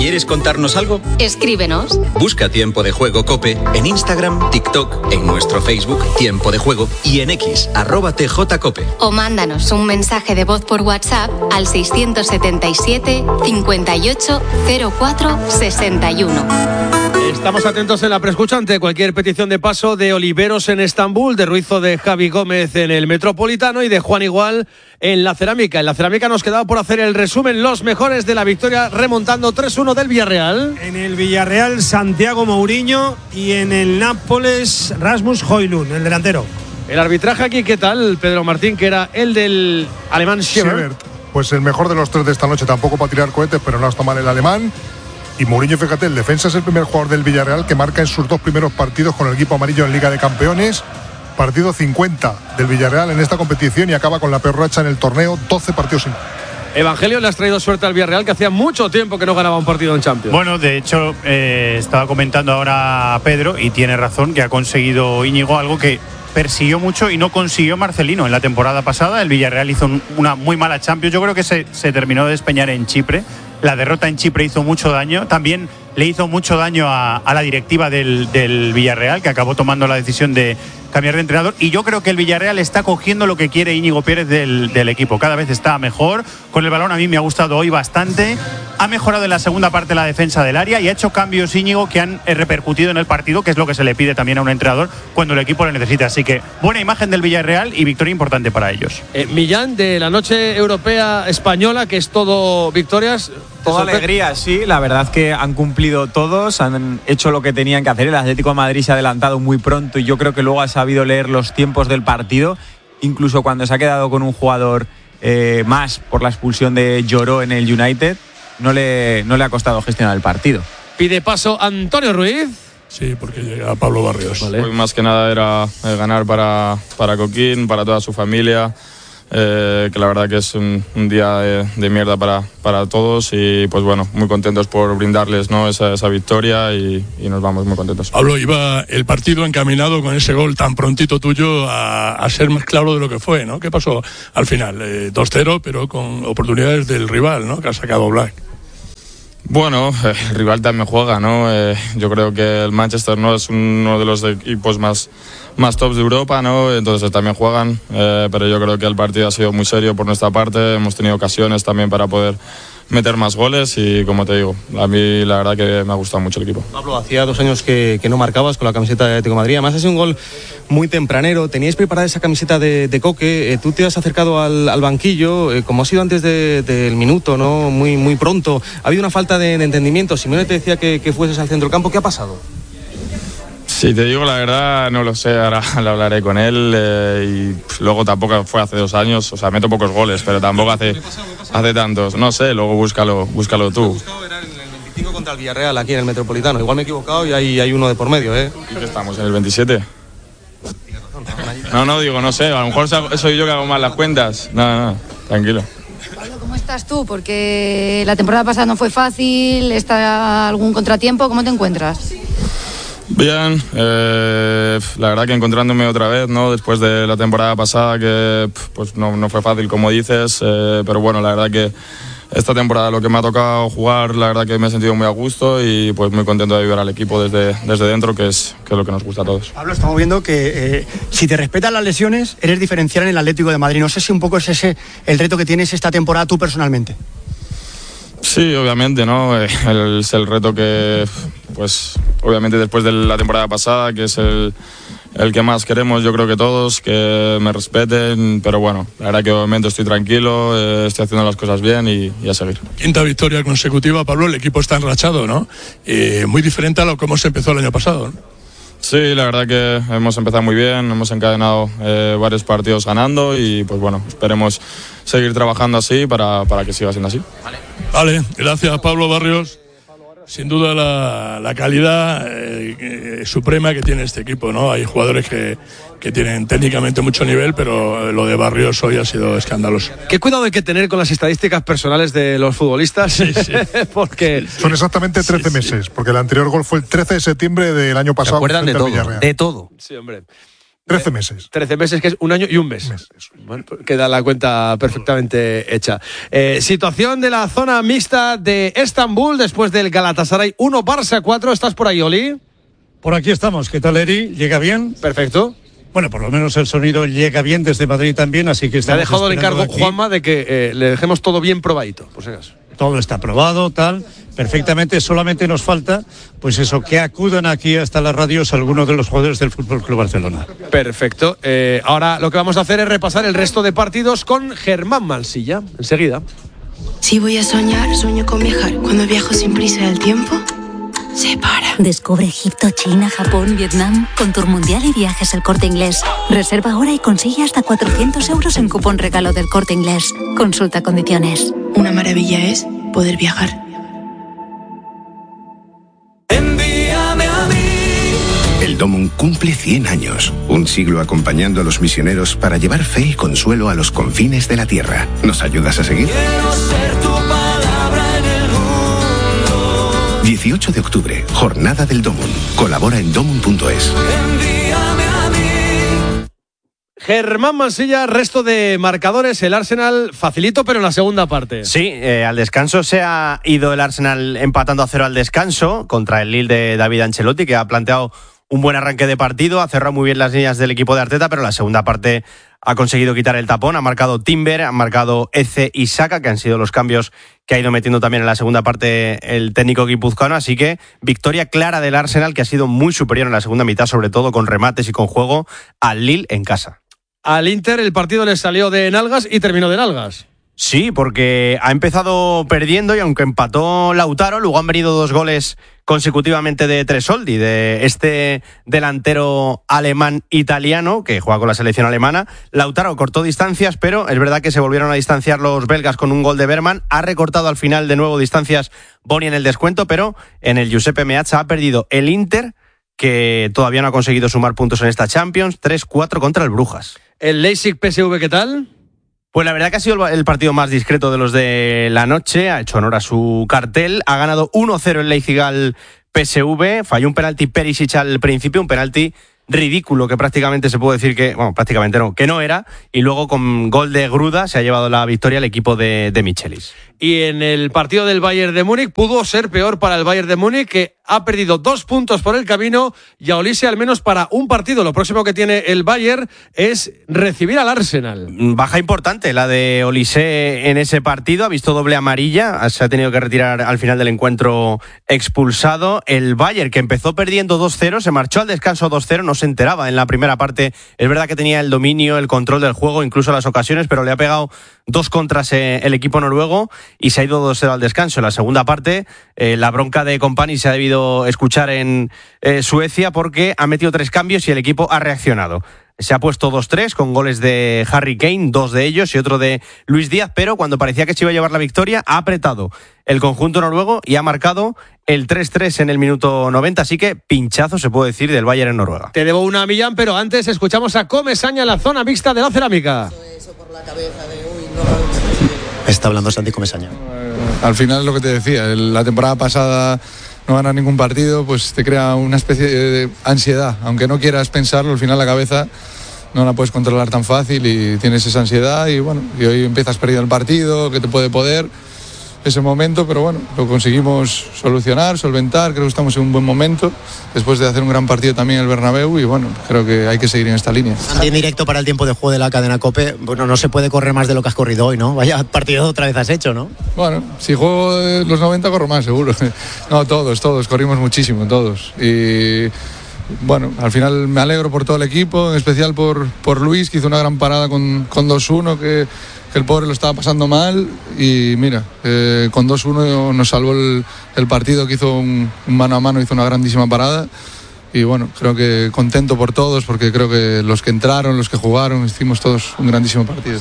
¿Quieres contarnos algo? Escríbenos. Busca Tiempo de Juego COPE en Instagram, TikTok, en nuestro Facebook Tiempo de Juego y en X, @TJCOPE. O mándanos un mensaje de voz por WhatsApp al 677 58 04 61. Estamos atentos en la preescucha ante cualquier petición de paso de Oliveros en Estambul, de Ruiz o de Javi Gómez en el Metropolitano y de Juan Igual en la Cerámica. En la Cerámica nos quedaba por hacer el resumen, los mejores de la victoria remontando 3-1 del Villarreal. En el Villarreal, Santiago Mourinho, y en el Nápoles, Rasmus Højlund, el delantero. El arbitraje aquí, ¿qué tal, Pedro Martín? Que era el del alemán Siebert. Pues el mejor de los tres de esta noche, tampoco para tirar cohetes, pero no está mal el alemán. Y Mourinho, fíjate, el defensa es el primer jugador del Villarreal que marca en sus 2 primeros partidos con el equipo amarillo en Liga de Campeones. Partido 50 del Villarreal en esta competición y acaba con la peor racha en el torneo, 12 partidos sin. Evangelio, le has traído suerte al Villarreal, que hacía mucho tiempo que no ganaba un partido en Champions. Bueno, de hecho, estaba comentando ahora Pedro, y tiene razón, que ha conseguido Íñigo algo que persiguió mucho y no consiguió Marcelino en la temporada pasada. El Villarreal hizo una muy mala Champions. Yo creo que se terminó de despeñar en Chipre. La derrota en Chipre hizo mucho daño. También le hizo mucho daño a la directiva del Villarreal, que acabó tomando la decisión de cambiar de entrenador. Y yo creo que el Villarreal está cogiendo lo que quiere Íñigo Pérez del equipo. Cada vez está mejor. Con el balón a mí me ha gustado hoy bastante. Ha mejorado en la segunda parte la defensa del área y ha hecho cambios Íñigo que han repercutido en el partido, que es lo que se le pide también a un entrenador cuando el equipo lo necesita. Así que buena imagen del Villarreal y victoria importante para ellos. Millán, de la noche europea española, que es todo victorias. Toda alegría, sí. La verdad que han cumplido todos, han hecho lo que tenían que hacer. El Atlético de Madrid se ha adelantado muy pronto y yo creo que luego ha sabido leer los tiempos del partido, incluso cuando se ha quedado con un jugador más por la expulsión de Lloró en el United. No le ha costado gestionar el partido. Pide paso Antonio Ruiz. Sí, porque llega Pablo Barrios. Vale. Hoy más que nada era ganar para Coquín, para toda su familia, que la verdad que es un día de mierda para todos, y pues bueno, muy contentos por brindarles, ¿no?, esa victoria, y nos vamos muy contentos. Pablo, iba el partido encaminado con ese gol tan prontito tuyo a ser más claro de lo que fue, ¿no? ¿Qué pasó al final? 2-0, pero con oportunidades del rival, ¿no?, que ha sacado Black. Bueno, el rival también juega, ¿no? Yo creo que el Manchester, ¿no?, es uno de los equipos más tops de Europa, ¿no? Entonces también juegan, pero yo creo que el partido ha sido muy serio por nuestra parte. Hemos tenido ocasiones también para poder meter más goles y, como te digo, a mí la verdad que me ha gustado mucho el equipo. Pablo, hacía 2 años que no marcabas con la camiseta de Atlético de Madrid. Además, ha sido un gol muy tempranero. Teníais preparada esa camiseta de Coque. Tú te has acercado al banquillo, como ha sido antes del minuto, ¿no? Muy pronto. Ha habido una falta de entendimiento. Simeone te decía que fueses al centro del campo. ¿Qué ha pasado? Si te digo la verdad, no lo sé, ahora lo hablaré con él, y luego tampoco fue hace 2 años, o sea, meto pocos goles, pero tampoco hace tantos, no sé, luego búscalo tú. Era en el 25 contra el Villarreal, aquí en el Metropolitano. Igual me he equivocado y hay uno de por medio, ¿eh? ¿Y qué estamos, en el 27? No, digo, no sé, a lo mejor soy yo que hago mal las cuentas. No, tranquilo. Pablo, ¿cómo estás tú? Porque la temporada pasada no fue fácil, ¿está algún contratiempo? ¿Cómo te encuentras? Bien, la verdad que encontrándome otra vez, ¿no?, después de la temporada pasada, que pues no fue fácil, como dices, pero bueno, la verdad que esta temporada lo que me ha tocado jugar, la verdad que me he sentido muy a gusto y pues muy contento de vivir al equipo desde dentro, que es lo que nos gusta a todos. Pablo, estamos viendo que si te respetan las lesiones, eres diferencial en el Atlético de Madrid. No sé si un poco es ese el reto que tienes esta temporada tú personalmente. Sí, obviamente, ¿no? Es el reto que, pues, obviamente después de la temporada pasada, que es el que más queremos, yo creo que todos, que me respeten, pero bueno, la verdad que de momento estoy tranquilo, estoy haciendo las cosas bien y a seguir. 5ª victoria consecutiva, Pablo, el equipo está enrachado, ¿no? Muy diferente a lo como se empezó el año pasado, ¿no? Sí, la verdad que hemos empezado muy bien, hemos encadenado varios partidos ganando y pues bueno, esperemos seguir trabajando así para que siga siendo así. Vale, gracias Pablo Barrios. Sin duda la calidad suprema que tiene este equipo, ¿no? Hay jugadores que tienen técnicamente mucho nivel, pero lo de Barrios hoy ha sido escandaloso. ¿Qué cuidado hay que tener con las estadísticas personales de los futbolistas? Sí. Porque son exactamente 13 meses, porque el anterior gol fue el 13 de septiembre del año pasado. ¿Se acuerdan de todo? De todo. Sí, hombre. 13 meses. 13 meses, que es un año y un mes. Bueno, pues queda la cuenta perfectamente hecha. Situación de la zona mixta de Estambul después del Galatasaray 1, Barça 4. ¿Estás por ahí, Oli? Por aquí estamos. ¿Qué tal, Eri? ¿Llega bien? Perfecto. Bueno, por lo menos el sonido llega bien desde Madrid también, así que me ha dejado el encargo Juanma de que le dejemos todo bien probadito, por si acaso. Todo está probado, tal, perfectamente. Solamente nos falta, pues eso, que acudan aquí hasta las radios algunos de los jugadores del Fútbol Club Barcelona. Perfecto. Ahora lo que vamos a hacer es repasar el resto de partidos con Germán Mansilla. Enseguida. Si voy a soñar, sueño con viajar. Cuando viajo sin prisa el tiempo se para. Descubre Egipto, China, Japón, Vietnam con Tour Mundial y Viajes El Corte Inglés. Reserva ahora y consigue hasta 400 euros en cupón regalo del Corte Inglés. Consulta condiciones. Una maravilla es poder viajar. Envíame a mí. El Domum cumple 100 años. Un siglo acompañando a los misioneros para llevar fe y consuelo a los confines de la tierra. ¿Nos ayudas a seguir? Quiero ser tu palabra en el mundo. 18 de octubre, Jornada del Domum. Colabora en domum.es. Envíame a mí. Germán Mansilla, resto de marcadores. El Arsenal facilito, pero en la segunda parte. Sí, al descanso se ha ido el Arsenal empatando a 0 al descanso contra el Lille de David Ancelotti, que ha planteado un buen arranque de partido, ha cerrado muy bien las líneas del equipo de Arteta, pero en la segunda parte ha conseguido quitar el tapón, ha marcado Timber, ha marcado Eze y Saka, que han sido los cambios que ha ido metiendo también en la segunda parte el técnico guipuzcoano, así que victoria clara del Arsenal, que ha sido muy superior en la segunda mitad, sobre todo con remates y con juego, al Lille en casa. Al Inter el partido le salió de nalgas y terminó de nalgas. Sí, porque ha empezado perdiendo y aunque empató Lautaro, luego han venido 2 goles consecutivamente de Tresoldi, de este delantero alemán-italiano que juega con la selección alemana. Lautaro cortó distancias, pero es verdad que se volvieron a distanciar los belgas con un gol de Berman. Ha recortado al final de nuevo distancias Boni en el descuento, pero en el Giuseppe Meazza ha perdido el Inter, que todavía no ha conseguido sumar puntos en esta Champions, 3-4 contra el Brujas. ¿El Leipzig-PSV qué tal? Pues la verdad que ha sido el partido más discreto de los de la noche, ha hecho honor a su cartel, ha ganado 1-0 el Leipzig al PSV, falló un penalti Perisic al principio, un penalti ridículo que prácticamente se puede decir que, bueno, prácticamente no, que no era, y luego con gol de Gruda se ha llevado la victoria el equipo de Michelis. Y en el partido del Bayern de Múnich pudo ser peor para el Bayern de Múnich, que ha perdido 2 puntos por el camino, y a Olise al menos para un partido. Lo próximo que tiene el Bayern es recibir al Arsenal. Baja importante la de Olise en ese partido, ha visto doble amarilla, se ha tenido que retirar al final del encuentro expulsado. El Bayern, que empezó perdiendo 2-0, se marchó al descanso 2-0, no se enteraba en la primera parte. Es verdad que tenía el dominio, el control del juego, incluso las ocasiones, pero le ha pegado 2 contras el equipo noruego y se ha ido 2-0 al descanso. En la segunda parte, la bronca de Kompany se ha debido escuchar en Suecia porque ha metido 3 cambios y el equipo ha reaccionado. Se ha puesto 2-3 con goles de Harry Kane, 2 de ellos y otro de Luis Díaz, pero cuando parecía que se iba a llevar la victoria, ha apretado el conjunto noruego y ha marcado el 3-3 en el minuto 90, así que pinchazo se puede decir del Bayern en Noruega. Te debo una, Millán, pero antes escuchamos a Comesaña en la zona mixta de la cerámica. Está hablando Santi Comesaña. Al final lo que te decía, la temporada pasada no ganar ningún partido, pues te crea una especie de ansiedad. Aunque no quieras pensarlo, al final la cabeza no la puedes controlar tan fácil y tienes esa ansiedad y bueno, y hoy empiezas perdiendo el partido, que te puede poder ese momento, pero bueno, lo conseguimos solucionar, solventar, creo que estamos en un buen momento, después de hacer un gran partido también en el Bernabéu y bueno, creo que hay que seguir en esta línea. En directo para el tiempo de juego de la cadena COPE, bueno, no se puede correr más de lo que has corrido hoy, ¿no? Vaya partido otra vez has hecho, ¿no? Bueno, si juego los 90 corro más, seguro. No, todos, corrimos muchísimo, todos. Y bueno, al final me alegro por todo el equipo, en especial por Luis, que hizo una gran parada con 2-1, que el pobre lo estaba pasando mal y mira, con 2-1 nos salvó el partido, que hizo un mano a mano, hizo una grandísima parada y bueno, creo que contento por todos porque creo que los que entraron, los que jugaron, hicimos todos un grandísimo partido.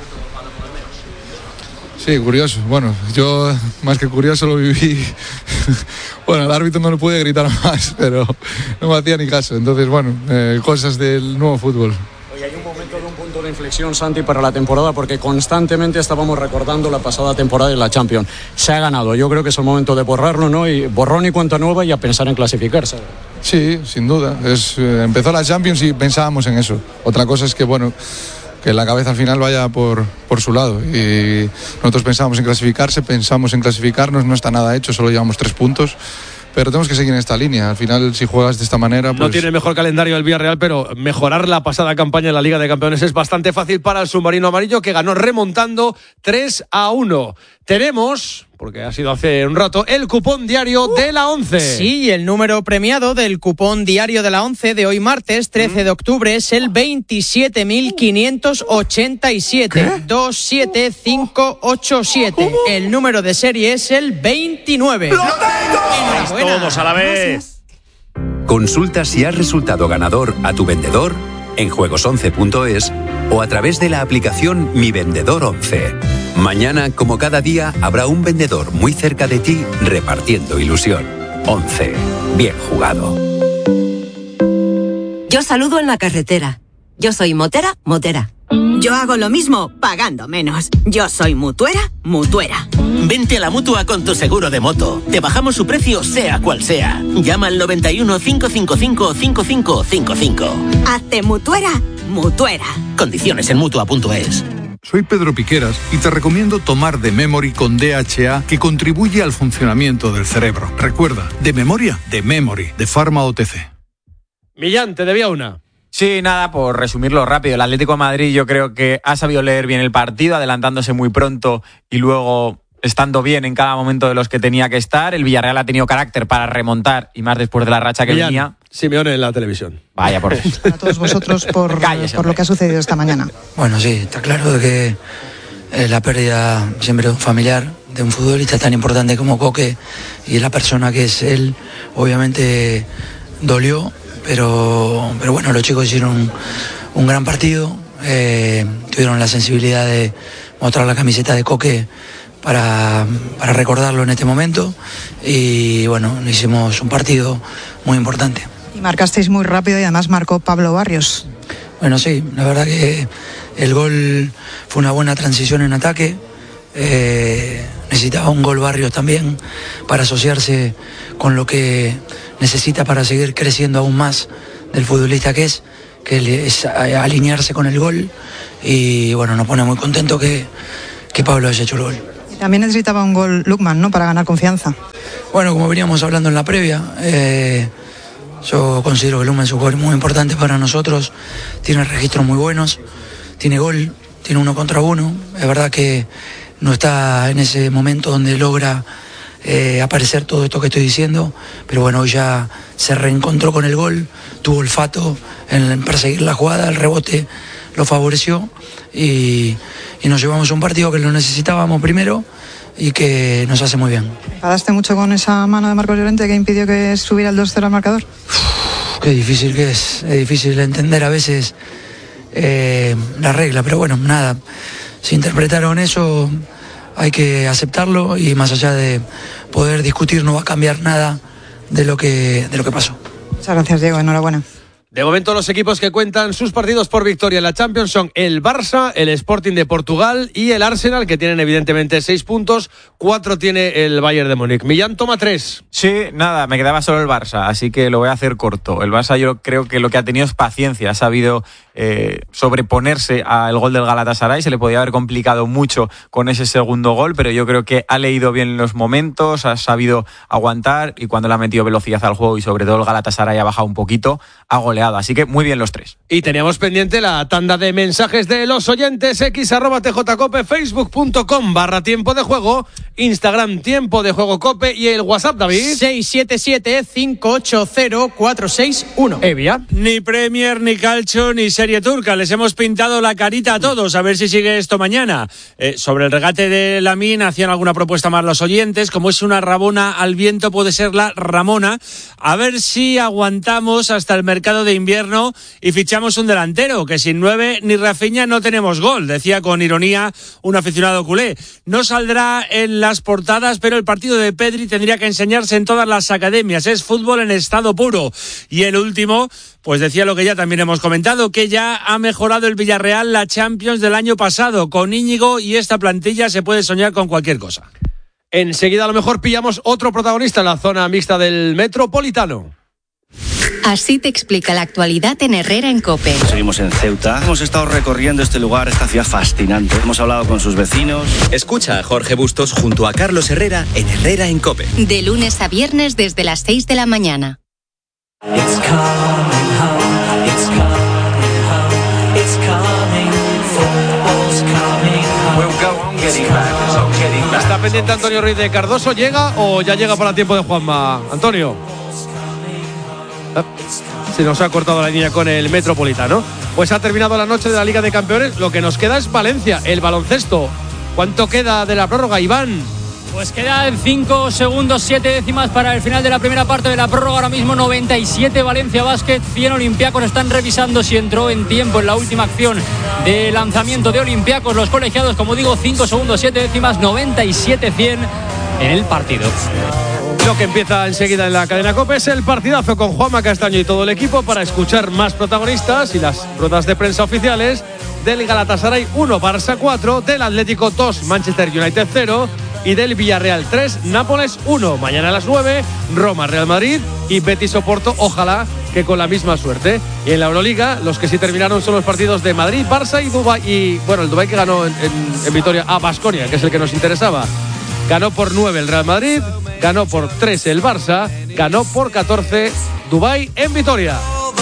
Sí, curioso, bueno, yo más que curioso lo viví, bueno, al árbitro no le pude gritar más, pero no me hacía ni caso, entonces bueno, cosas del nuevo fútbol. Hay un momento de un punto de inflexión, Santi, para la temporada, porque constantemente estábamos recordando la pasada temporada en la Champions. Se ha ganado, yo creo que es el momento de borrarlo, ¿no? Y borrón y cuenta nueva y a pensar en clasificarse. Sí, sin duda. Empezó la Champions y pensábamos en eso. Otra cosa es que, bueno, que la cabeza al final vaya por su lado. Y nosotros pensamos en clasificarnos, no está nada hecho, solo llevamos 3 puntos. Pero tenemos que seguir en esta línea. Al final, si juegas de esta manera... No tiene el mejor calendario el Villarreal, pero mejorar la pasada campaña en la Liga de Campeones es bastante fácil para el submarino amarillo, que ganó remontando 3-1. Tenemos, porque ha sido hace un rato, el cupón diario de la 11. Sí, el número premiado del cupón diario de la 11 de hoy martes 13 de octubre es el 27.587. 27587. El número de serie es el 29. ¡Lo tengo! Todos a la vez. Consulta si has resultado ganador a tu vendedor en juegos11.es o a través de la aplicación Mi Vendedor 11. Mañana, como cada día, habrá un vendedor muy cerca de ti repartiendo ilusión. 11. Bien jugado. Yo saludo en la carretera. Yo soy motera. Yo hago lo mismo, pagando menos. Yo soy mutuera. Vente a la Mutua con tu seguro de moto. Te bajamos su precio, sea cual sea. Llama al 91 555 5555. Hazte mutuera. Condiciones en Mutua.es. Soy Pedro Piqueras y te recomiendo tomar The Memory con DHA, que contribuye al funcionamiento del cerebro. Recuerda, de memoria, The Memory, de Pharma OTC. Millán, te debía una. Sí, nada, por resumirlo rápido, el Atlético de Madrid yo creo que ha sabido leer bien el partido, adelantándose muy pronto y luego estando bien en cada momento de los que tenía que estar. El Villarreal ha tenido carácter para remontar, y más después de la racha que Millán, venía. Simeone en la televisión. Vaya por Dios. A todos vosotros por lo que ha sucedido esta mañana. Bueno, sí, está claro de que la pérdida siempre de un familiar, de un futbolista tan importante como Coque y la persona que es él, obviamente dolió. Pero bueno, los chicos hicieron un gran partido, tuvieron la sensibilidad de mostrar la camiseta de Coque para recordarlo en este momento, y bueno, hicimos un partido muy importante. Y marcasteis muy rápido y además marcó Pablo Barrios. Bueno, sí, la verdad que el gol fue una buena transición en ataque. Necesitaba un gol Barrios también para asociarse con lo que necesita para seguir creciendo aún más del futbolista que es alinearse con el gol, y bueno, nos pone muy contento que Pablo haya hecho el gol. Y también necesitaba un gol Lukman, ¿no?, para ganar confianza. Bueno, como veníamos hablando en la previa, yo considero que Lukman es un jugador muy importante para nosotros, tiene registros muy buenos, tiene gol, tiene 1 contra 1, es verdad que no está en ese momento donde logra aparecer todo esto que estoy diciendo, pero bueno, hoy ya se reencontró con el gol, tuvo olfato en perseguir la jugada, el rebote lo favoreció, y nos llevamos un partido que lo necesitábamos primero y que nos hace muy bien. ¿Enfadaste mucho con esa mano de Marcos Llorente que impidió que subiera el 2-0 al marcador? Qué difícil que es difícil entender a veces la regla, pero bueno, nada, si interpretaron eso hay que aceptarlo, y más allá de poder discutir no va a cambiar nada de lo que pasó. Muchas gracias, Diego, enhorabuena. De momento, los equipos que cuentan sus partidos por victoria en la Champions son el Barça, el Sporting de Portugal y el Arsenal, que tienen evidentemente 6 puntos, 4 tiene el Bayern de Múnich. Millán toma 3. Sí, nada, me quedaba solo el Barça, así que lo voy a hacer corto. El Barça yo creo que lo que ha tenido es paciencia, ha sabido sobreponerse al gol del Galatasaray, se le podía haber complicado mucho con ese segundo gol, pero yo creo que ha leído bien los momentos, ha sabido aguantar, y cuando le ha metido velocidad al juego y sobre todo el Galatasaray ha bajado un poquito, ha goleado, así que muy bien los 3. Y teníamos pendiente la tanda de mensajes de los oyentes. x@tjcope, facebook.com/tiempo de juego, Instagram tiempo de juego cope, y el WhatsApp, David, 677-580-461. Evia. Ni Premier, ni Calcio, ni Serie Turca. Les hemos pintado la carita a todos, a ver si sigue esto mañana. Sobre el regate de Lamine hacían alguna propuesta más los oyentes. Como es una rabona al viento, puede ser la Ramona. A ver si aguantamos hasta el mercado de invierno y fichamos un delantero, que sin 9 ni Rafinha no tenemos gol, decía con ironía un aficionado culé. No saldrá en las portadas, pero el partido de Pedri tendría que enseñarse en todas las academias. Es fútbol en estado puro. Y el último, pues decía lo que ya también hemos comentado, que ya ha mejorado el Villarreal la Champions del año pasado. Con Íñigo y esta plantilla se puede soñar con cualquier cosa. Enseguida a lo mejor pillamos otro protagonista en la zona mixta del Metropolitano. Así te explica la actualidad en Herrera en COPE. Seguimos en Ceuta. Hemos estado recorriendo este lugar, esta ciudad fascinante. Hemos hablado con sus vecinos. Escucha a Jorge Bustos junto a Carlos Herrera en Herrera en COPE. De lunes a viernes desde las 6 de la mañana. Está pendiente Antonio Ruiz de Cardoso. ¿Llega o ya llega para tiempo de Juanma? Antonio. Se nos ha cortado la línea con el Metropolitano. Pues ha terminado la noche de la Liga de Campeones. Lo que nos queda es Valencia, el baloncesto. ¿Cuánto queda de la prórroga, Iván? Pues quedan 5 segundos, 7 décimas para el final de la primera parte de la prórroga. Ahora mismo 97 Valencia Basket, 100 Olympiacos. Están revisando si entró en tiempo en la última acción de lanzamiento de Olympiacos. Los colegiados, como digo, 5 segundos, 7 décimas, 97-100 en el partido. Lo que empieza enseguida en la cadena COPE es el partidazo con Juanma Castaño y todo el equipo para escuchar más protagonistas y las ruedas de prensa oficiales del Galatasaray 1, Barça 4, del Atlético 2, Manchester United 0 y del Villarreal 3, Nápoles 1. Mañana a las 9, Roma, Real Madrid y Betis Oporto, ojalá que con la misma suerte. Y en la Euroliga, los que sí terminaron son los partidos de Madrid, Barça y Dubái. Y bueno, el Dubái que ganó en Vitoria a Baskonia, que es el que nos interesaba. Ganó por 9 el Real Madrid, ganó por 3 el Barça, ganó por 14 Dubái en Vitoria.